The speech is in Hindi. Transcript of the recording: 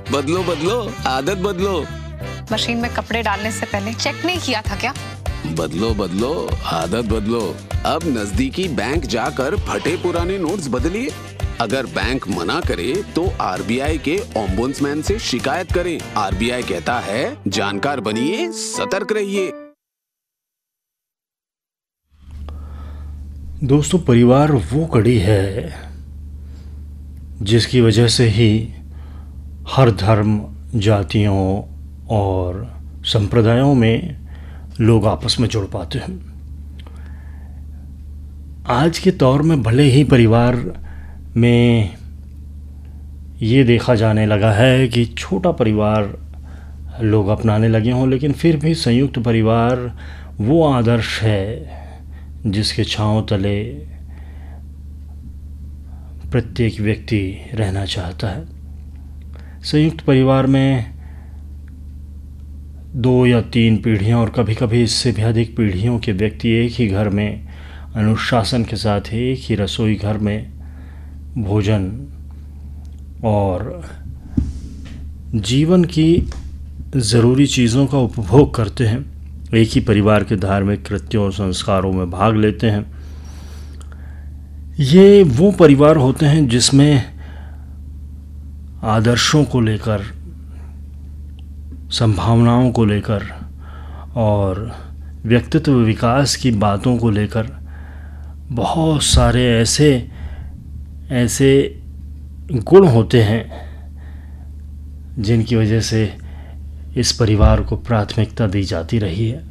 बदलो बदलो, आदत बदलो। मशीन में कपड़े डालने से पहले चेक नहीं किया था क्या? बदलो बदलो, आदत बदलो। अब नजदीकी बैंक जाकर फटे पुराने नोट्स बदलिए। अगर बैंक मना करे तो आरबीआई के ओम्बुड्समैन से शिकायत करें। आरबीआई कहता है, जानकार बनिए, सतर्क रहिए। दोस्तों, परिवार वो कड़ी है जिसकी वजह से ही हर धर्म, जातियों और संप्रदायों में लोग आपस में जुड़ पाते हैं। आज के दौर में भले ही परिवार में ये देखा जाने लगा है कि छोटा परिवार लोग अपनाने लगे हों, लेकिन फिर भी संयुक्त परिवार वो आदर्श है जिसके छांव तले प्रत्येक व्यक्ति रहना चाहता है। संयुक्त परिवार में 2 या 3 पीढ़ियाँ और कभी कभी इससे भी अधिक पीढ़ियों के व्यक्ति एक ही घर में अनुशासन के साथ एक ही रसोई घर में भोजन और जीवन की ज़रूरी चीज़ों का उपभोग करते हैं। एक ही परिवार के धार्मिक कृत्यों और संस्कारों में भाग लेते हैं। ये वो परिवार होते हैं जिसमें आदर्शों को लेकर, संभावनाओं को लेकर और व्यक्तित्व विकास की बातों को लेकर बहुत सारे ऐसे गुण होते हैं जिनकी वजह से इस परिवार को प्राथमिकता दी जाती रही है।